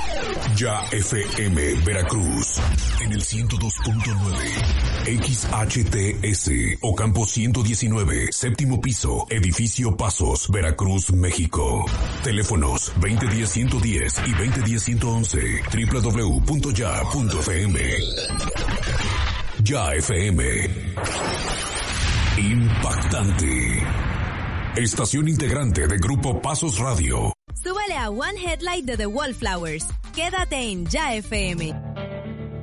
Ya FM Veracruz en el 102.9 XHTS Ocampo 119, séptimo piso, edificio Pasos, Veracruz, México. Teléfonos 2010-110 y 2010-111, www.ya.fm. Ya FM. Impactante. Estación integrante de Grupo Pasos Radio. Súbele a One Headlight de The Wallflowers. Quédate en Ya FM.